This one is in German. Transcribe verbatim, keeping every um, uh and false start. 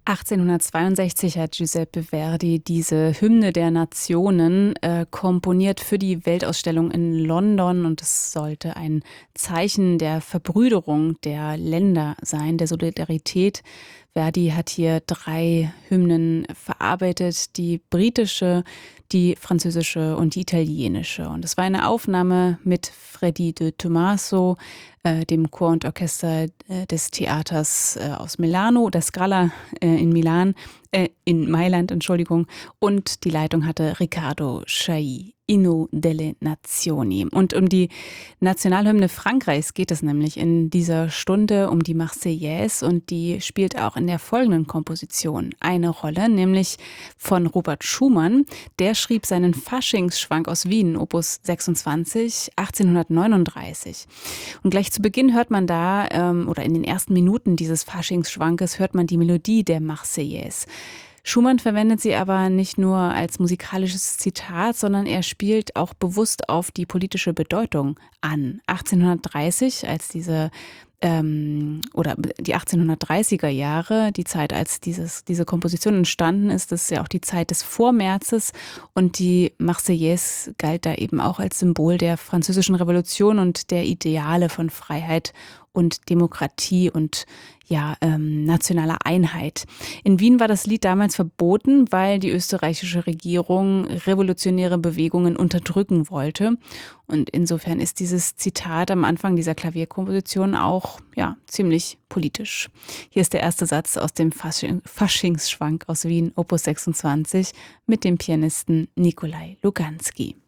achtzehnhundertzweiundsechzig hat Giuseppe Verdi diese Hymne der Nationen äh, komponiert für die Weltausstellung in London, und es sollte ein Zeichen der Verbrüderung der Länder sein, der Solidarität. Verdi hat hier drei Hymnen verarbeitet: die britische, die französische und die italienische. Und es war eine Aufnahme mit Freddy de Tomaso, äh, dem Chor und Orchester äh, des Theaters äh, aus Milano, der Scala äh, in Milan, äh, in Mailand, Entschuldigung. Und die Leitung hatte Riccardo Chailly. Inno delle Nazioni. Und um die Nationalhymne Frankreichs geht es nämlich in dieser Stunde, um die Marseillaise, und die spielt auch in der folgenden Komposition eine Rolle, nämlich von Robert Schumann. Der schrieb seinen Faschingsschwank aus Wien, Opus sechsundzwanzig, achtzehnhundertneununddreißig. Und gleich zu Beginn hört man da, ähm, oder in den ersten Minuten dieses Faschingsschwankes, hört man die Melodie der Marseillaise. Schumann verwendet sie aber nicht nur als musikalisches Zitat, sondern er spielt auch bewusst auf die politische Bedeutung an. achtzehnhundertdreißig, als diese ähm, oder die achtzehnhundertdreißiger Jahre, die Zeit, als dieses, diese Komposition entstanden ist, das ist ja auch die Zeit des Vormärzes, und die Marseillaise galt da eben auch als Symbol der Französischen Revolution und der Ideale von Freiheit und Demokratie und ja, ähm, nationaler Einheit. In Wien war das Lied damals verboten, weil die österreichische Regierung revolutionäre Bewegungen unterdrücken wollte. Und insofern ist dieses Zitat am Anfang dieser Klavierkomposition auch ja, ziemlich politisch. Hier ist der erste Satz aus dem Fasching- Faschingsschwank aus Wien, Opus sechsundzwanzig, mit dem Pianisten Nikolai Luganski.